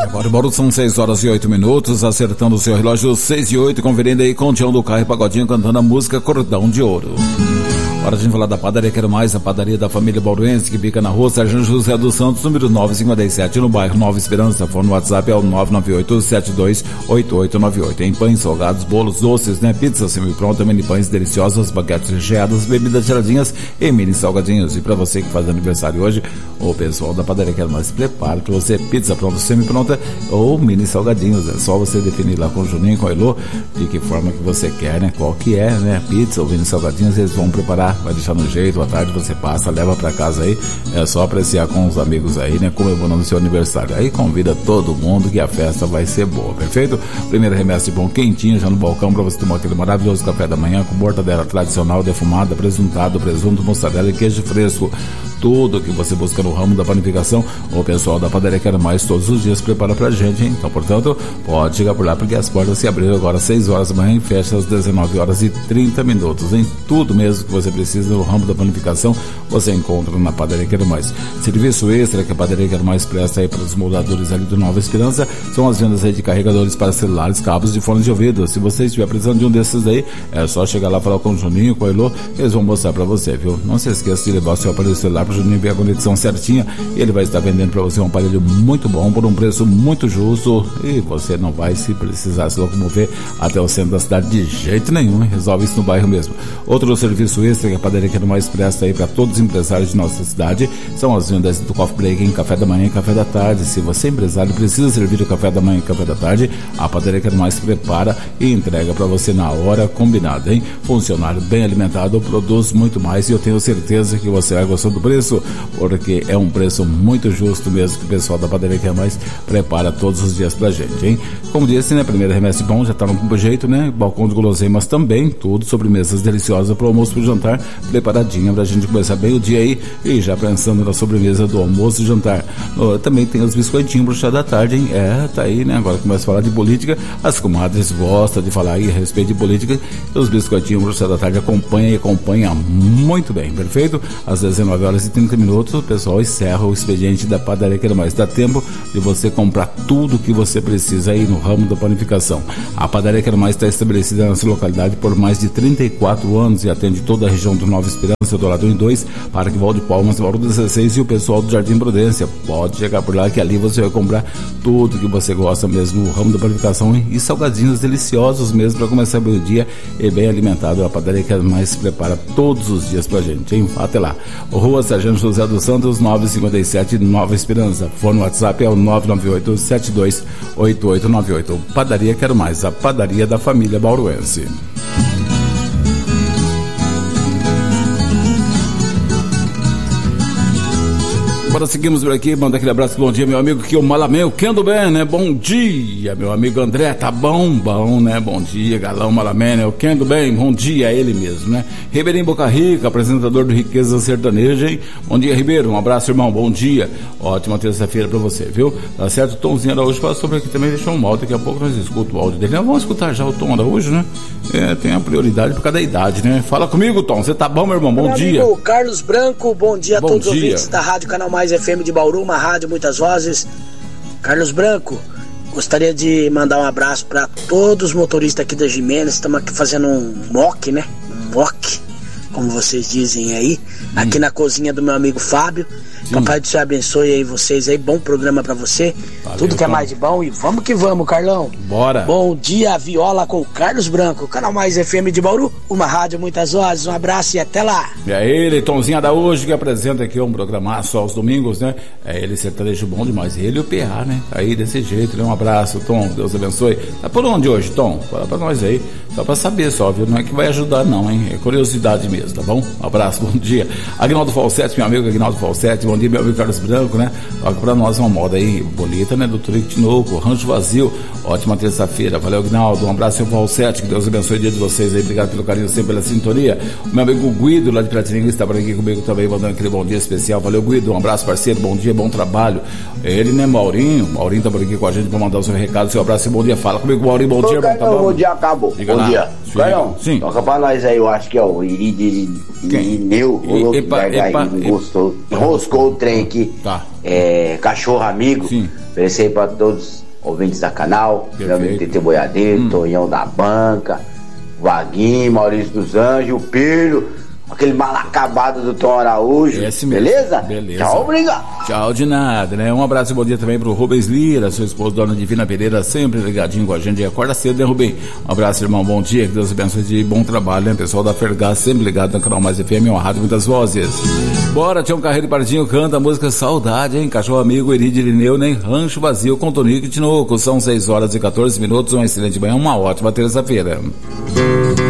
Agora, embora são 6h08, acertando o seu relógio 6h08, conferindo aí com o Tião do Carro e Pagodinho cantando a música Cordão de Ouro. Hora de a gente falar da padaria Quero Mais, a padaria da família Bauruense, que fica na rua Sargento José dos Santos, número 957, no bairro Nova Esperança. Fone no WhatsApp é o 998-728898. Em pães, salgados, bolos, doces, né? Pizza semi-pronta, mini pães deliciosos, baguetes recheadas, bebidas geladinhas e mini salgadinhos. E para você que faz aniversário hoje, o pessoal da padaria Quero Mais prepara para você pizza pronta, semi-pronta ou mini salgadinhos. É só você definir lá com o Juninho, com o Elô, de que forma que você quer, né? Qual que é, né? Pizza ou mini salgadinhos, eles vão preparar. Vai deixar no jeito, à tarde você passa, leva pra casa aí, é só apreciar com os amigos aí, né, comemorando o seu aniversário. Aí convida todo mundo que a festa vai ser boa, perfeito? Primeira remessa de pão quentinho já no balcão pra você tomar aquele maravilhoso café da manhã com mortadela tradicional, defumada, presuntado, presunto, mussarela e queijo fresco. Tudo que você busca no ramo da panificação, o pessoal da padaria Quero Mais todos os dias prepara pra gente, hein? Então, portanto, pode chegar por lá porque as portas se abriram agora às 6 horas da manhã e fecham às 19h30, hein? Tudo mesmo que você precisa no ramo da panificação, você encontra na padaria Quero Mais. Serviço extra que a padaria Quero Mais presta aí para os moradores ali do Nova Esperança são as vendas aí de carregadores para celulares, cabos de fones de ouvido. Se você estiver precisando de um desses aí, é só chegar lá, falar com o Juninho, com o Elô, eles vão mostrar para você, viu? Não se esqueça de levar o seu aparelho celular para o Juninho ver a conexão certinha. Ele vai estar vendendo para você um aparelho muito bom, por um preço muito justo, e você não vai se precisar se locomover até o centro da cidade de jeito nenhum, hein? Resolve isso no bairro mesmo. Outro serviço extra que a padaria Quero Mais presta aí para todos os empresários de nossa cidade são as vendas do coffee break em café da manhã e café da tarde. Se você é empresário e precisa servir o café da manhã e café da tarde, a padaria Quero Mais prepara e entrega para você na hora combinada, hein? Funcionário bem alimentado produz muito mais, e eu tenho certeza que você vai gostar do preço, porque é um preço muito justo mesmo que o pessoal da padaria Quero Mais prepara todos os dias pra gente, hein? Como disse, né? Primeira remessa de pão já tá no jeito, né? Balcão de guloseimas também, tudo, sobremesas deliciosas pro almoço, pro jantar, preparadinha pra gente começar bem o dia aí e já pensando na sobremesa do almoço e jantar. Também tem os biscoitinhos pro chá da tarde, hein? Tá aí, né? Agora começa a falar de política, as comadres gostam de falar aí a respeito de política, e os biscoitinhos pro chá da tarde acompanha muito bem, perfeito? Às 19h30, o pessoal encerra o expediente da padaria Quero Mais. Dá tempo de você comprar tudo que você precisa aí no ramo da panificação. A padaria Quero Mais está estabelecida nessa localidade por mais de 34 anos e atende toda a região do Nova Esperança, do lado 2, Parque Valdo de Palmas, Valdo 16 e o pessoal do Jardim Prudência. Pode chegar por lá que ali você vai comprar tudo que você gosta mesmo no ramo da panificação, hein? E salgadinhos deliciosos mesmo para começar o dia e bem alimentado. A padaria Quero Mais se prepara todos os dias pra gente, hein? Até lá. Rua Sargento José dos Santos, 957, Nova Esperança. Fone no WhatsApp é o 998-728898. Padaria Quero Mais, a padaria da família Bauruense. Agora seguimos por aqui, manda aquele abraço, bom dia, meu amigo que o Malameu, Kendo bem, né? Bom dia, meu amigo André, tá bom, né? Bom dia, Galão Malamé, né? O Kendo bem, bom dia, ele mesmo, né? Ribeirinho Boca Rica, apresentador do Riqueza Sertaneja, hein? Bom dia, Ribeiro, um abraço, irmão, bom dia, ótima terça-feira pra você, viu? Tá certo? O Tomzinho Araújo passou por aqui também, deixou um áudio, daqui a pouco nós escutamos o áudio dele. Vamos escutar já o Tom Araújo, né? Tem a prioridade por cada idade, né? Fala comigo, Tom, você tá bom, meu irmão? Bom dia. Amigo Carlos Branco, bom dia a todos os ouvintes da Rádio Canal Mais FM de Bauru, uma rádio, muitas vozes. Carlos Branco, gostaria de mandar um abraço para todos os motoristas aqui da Jimenez. Estamos aqui fazendo um mock, né? Um mock, como vocês dizem aí, aqui na cozinha do meu amigo Fábio. Papai do Céu abençoe aí vocês aí, bom programa pra você. Valeu, tudo que é mais de bom, e vamos que vamos, Carlão. Bora. Bom dia, Viola com o Carlos Branco, Canal Mais FM de Bauru, uma rádio, muitas vozes, um abraço e até lá. E é ele, Tomzinho Araújo, que apresenta aqui um programaço aos domingos, né? É ele, sertanejo bom demais, ele e o PA, né? Aí desse jeito, né? Um abraço, Tom, Deus abençoe. Tá por onde hoje, Tom? Fala pra nós aí, só pra saber só, viu? Não é que vai ajudar não, hein? É curiosidade mesmo, tá bom? Um abraço, bom dia. Aguinaldo Falsetti, meu amigo Aguinaldo Falsetti, bom dia, meu amigo Carlos Branco, né? Toca pra nós uma moda aí bonita, né? Do Turico Tinoco, Rancho Vazio, ótima terça-feira. Valeu, Aguinaldo, um abraço ao Falsetti, que Deus abençoe o dia de vocês aí, obrigado pelo carinho, sempre pela sintonia. O meu amigo Guido, lá de Piratininga, está por aqui comigo também, mandando aquele bom dia especial. Valeu, Guido, um abraço, parceiro, bom dia, bom trabalho. Ele, né, Maurinho tá por aqui com a gente pra mandar o seu recado, seu abraço e bom dia. Fala comigo, Maurinho, bom dia, Carlão, tá bom? Bom dia, acabou. Diga bom lá. Dia. Carlão, sim. Toca pra nós aí, eu acho que é o Irineu, roscou o trem aqui. Tá. Cachorro amigo. Sim. Oferecer aí pra todos os ouvintes da canal, meu amigo TT Boiadeiro, Tonhão da Banca, Vaguinho, Maurício dos Anjos, o Pedro, aquele mal acabado do Tom Araújo. Esse mesmo. Beleza? Beleza. Tchau, obrigado. Tchau de nada, né? Um abraço e bom dia também pro Rubens Lira, sua esposa, Dona Divina Pereira, sempre ligadinho com a gente. Acorda cedo, né, Rubem? Um abraço, irmão, bom dia, que Deus abençoe de bom trabalho, né? Pessoal da Fergás, sempre ligado no canal Mais FM, uma rádio Muitas Vozes. Bora, Tião Carreiro Pardinho canta a música Saudade, hein? Cachorro amigo, Eride Irineu, nem Rancho Vazio com Tonico e Tinoco. São 6 horas e 14 minutos, uma excelente manhã, uma ótima terça-feira.